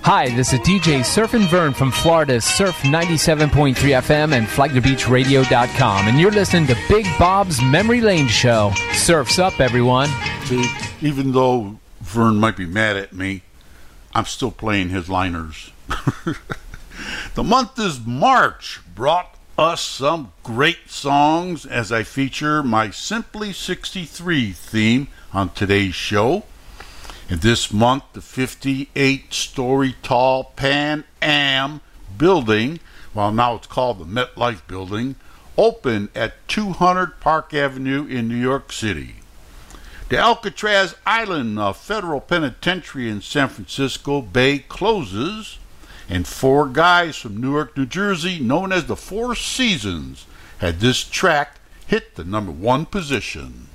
Hi, this is DJ Surfin' Vern from Florida's Surf 97.3 FM and FlagTheBeachRadio.com, and you're listening to Big Bob's Memory Lane Show. Surf's up, everyone. See, even though Vern might be mad at me, I'm still playing his liners. The month is March, brought us some great songs as I feature my Simply 63 theme on today's show. And this month, the 58-story tall Pan Am building, well, now it's called the MetLife Building, opened at 200 Park Avenue in New York City. The Alcatraz Island Federal Penitentiary in San Francisco Bay closes, and four guys from Newark, New Jersey, known as the Four Seasons, had this track hit the #1 position.